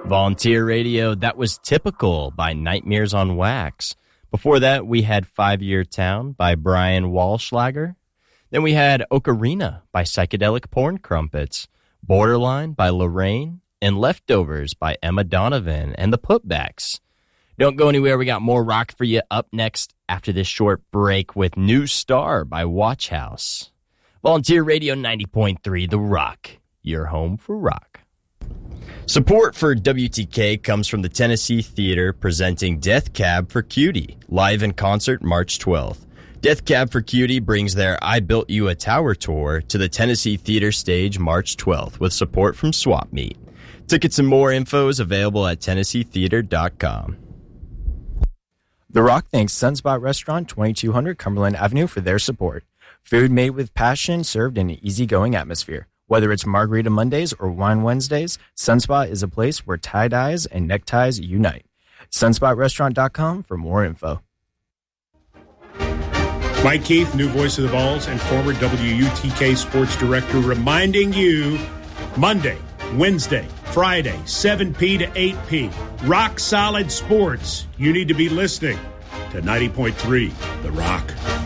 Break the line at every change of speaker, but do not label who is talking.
Volunteer Radio, that was Typical by Nightmares on Wax. Before that, we had 5-Year Town by Brian Walschlager. Then we had Ocarina by Psychedelic Porn Crumpets, Borderline by Lorraine, and Leftovers by Emma Donovan and the Putbacks. Don't go anywhere, we got more rock for you up next after this short break with New Star by Watch House. Volunteer Radio 90.3 The Rock, your home for rock. Support for WTK comes from the Tennessee Theater presenting Death Cab for Cutie, live in concert March 12th. Death Cab for Cutie brings their I Built You a Tower tour to the Tennessee Theater stage March 12th with support from Swap Meet. Tickets and more info is available at TennesseeTheater.com.
The Rock thanks Sunspot Restaurant, 2200 Cumberland Avenue for their support. Food made with passion, served in an easygoing atmosphere. Whether it's Margarita Mondays or Wine Wednesdays, Sunspot is a place where tie-dyes and neckties unite. SunspotRestaurant.com for more info.
Mike Keith, new voice of the Vols and former WUTK sports director, reminding you Monday, Wednesday, Friday, 7P to 8P. Rock solid sports. You need to be listening to 90.3 The Rock.